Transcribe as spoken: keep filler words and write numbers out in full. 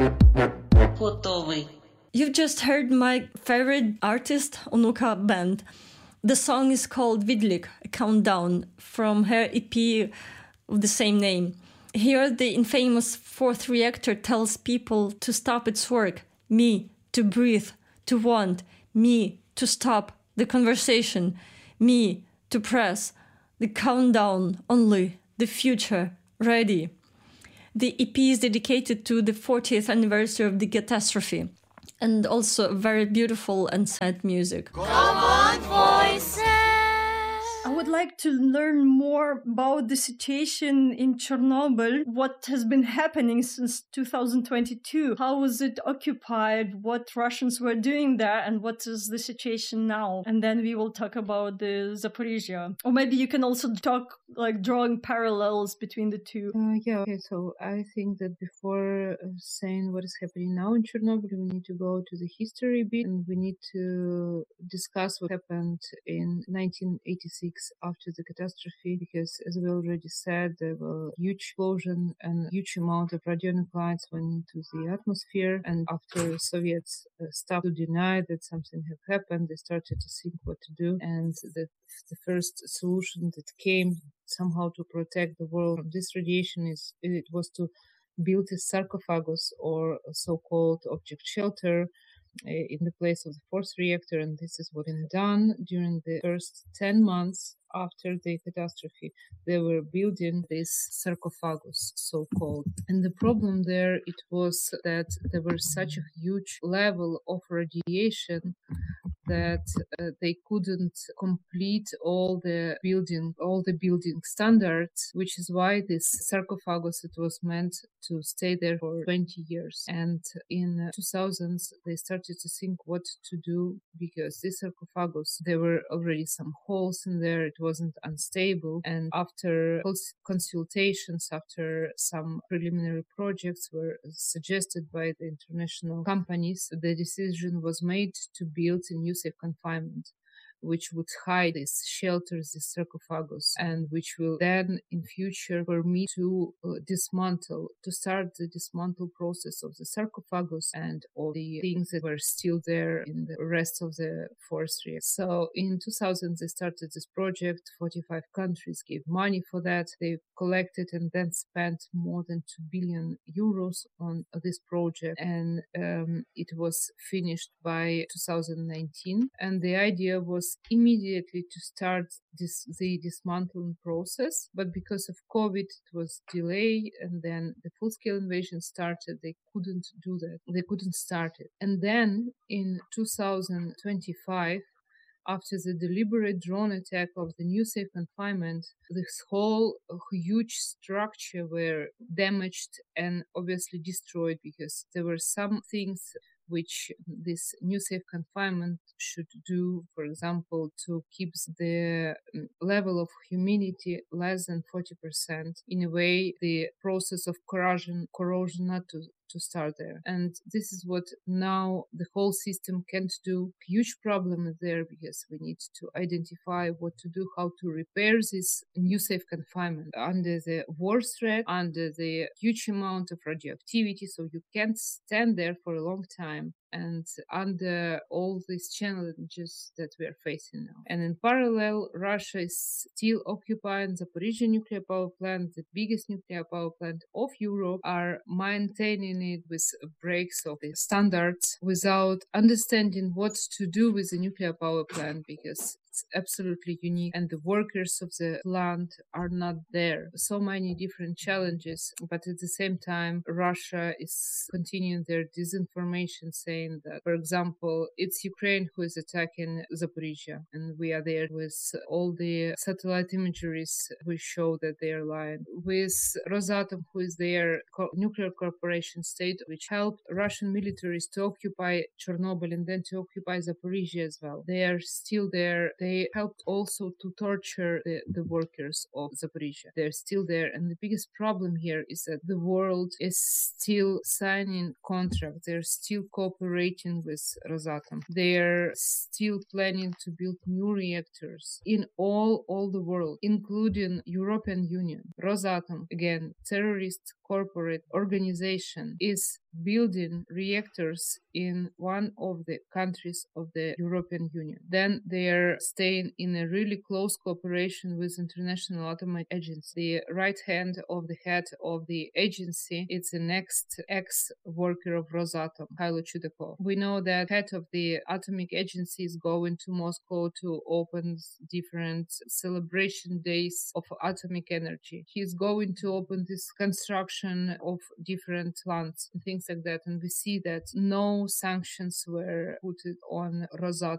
Готовий. You've just heard my favorite artist, Onuka Band. The song is called Vidlik, a countdown, from her E P of the same name. Here, the infamous fourth reactor tells people to stop its work, me to breathe, to want, me to stop the conversation, me to press, the countdown only, the future, ready. The E P is dedicated to the fortieth anniversary of the catastrophe, and also very beautiful and sad music. Come on, voices! I would like to learn more about the situation in Chernobyl, what has been happening since two thousand twenty-two, how was it occupied, what Russians were doing there, and what is the situation now. And then we will talk about the Zaporizhia. Or maybe you can also talk, like, drawing parallels between the two. Uh, yeah, okay, so I think that before uh, saying what is happening now in Chernobyl, we need to go to the history bit, and we need to discuss what happened in nineteen eighty-six after the catastrophe, because as we already said, there were a huge explosion and a huge amount of radionuclides went into the atmosphere, and after Soviets uh, stopped to deny that something had happened, they started to think what to do, and the, the first solution that came somehow to protect the world from this radiation is it was to build a sarcophagus, or a so-called object shelter, in the place of the fourth reactor, and this is what is done during the first ten months after the catastrophe. They were building this sarcophagus, so-called. And the problem there, it was that there was such a huge level of radiation that uh, they couldn't complete all the building, all the building standards, which is why this sarcophagus, it was meant to stay there for twenty years. And in uh, two thousands, they started to think what to do, because this sarcophagus, there were already some holes in there, it wasn't unstable. And after consultations, after some preliminary projects were suggested by the international companies, the decision was made to build a new safe confinement, which would hide these shelters, this sarcophagus, and which will then in future permit to uh, dismantle, to start the dismantle process of the sarcophagus and all the things that were still there in the rest of the forest reactor. So in two thousand, they started this project. forty-five countries gave money for that. They collected and then spent more than two billion euros on uh, this project, and um, it was finished by two thousand nineteen. And the idea was immediately to start this the dismantling process, but because of COVID it was delayed, and then the full-scale invasion started. They couldn't do that. They couldn't start it. And then in two thousand twenty-five, after the deliberate drone attack of the new safe confinement, this whole huge structure were damaged and obviously destroyed, because there were some things which this new safe confinement should do, for example, to keep the level of humidity less than forty percent. In a way, the process of corrosion, corrosion not to to start there. And this is what now the whole system can't do. Huge problem there, because we need to identify what to do, how to repair this new safe confinement under the war threat, under the huge amount of radioactivity, so you can't stand there for a long time, and under all these challenges that we are facing now. And in parallel, Russia is still occupying Zaporizhia nuclear power plant, the biggest nuclear power plant of Europe, are maintaining it with breaks of the standards without understanding what to do with the nuclear power plant, because it's absolutely unique and the workers of the plant are not there. So many different challenges, but at the same time, Russia is continuing their disinformation, saying that, for example, it's Ukraine who is attacking Zaporizhia, and we are there with all the satellite imageries which show that they are lying. With Rosatom, who is their co- nuclear corporation state, which helped Russian militaries to occupy Chernobyl and then to occupy Zaporizhia as well. They are still there. They helped also to torture the, the workers of Zaporizhia. They're still there. And the biggest problem here is that the world is still signing contracts. They're still cooperating with Rosatom. They're still planning to build new reactors in all, all the world, including European Union. Rosatom, again, terrorist corporate organization is building reactors in one of the countries of the European Union, then they are staying in a really close cooperation with International Atomic Agency. The right hand of the head of the agency, it's the next ex-worker of Rosatom, Khailo Chudakov. We know that head of the Atomic Agency is going to Moscow to open different celebration days of atomic energy. He's going to open this construction of different plants and things like that. And we see that no sanctions were put on Rosatom.